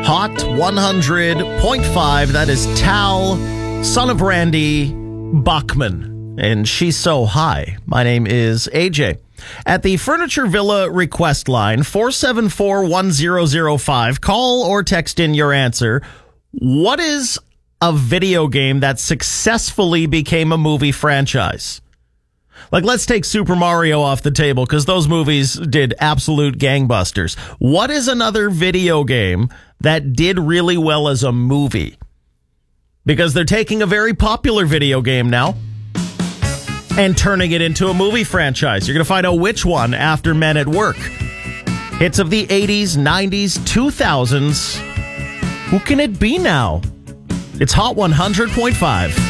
Hot 100.5. That is Tal, son of Randy Bachman. And she's so high. My name is AJ. At the Furniture Villa request line, 474-1005. Call or text in your answer. What is a video game that successfully became a movie franchise? Like, let's take Super Mario off the table because those movies did absolute gangbusters. What is another video game that did really well as a movie? Because they're taking a very popular video game now and turning it into a movie franchise. You're going to find out which one after Men at Work. Hits of the 80s, 90s, 2000s. Who can it be now? It's Hot 100.5.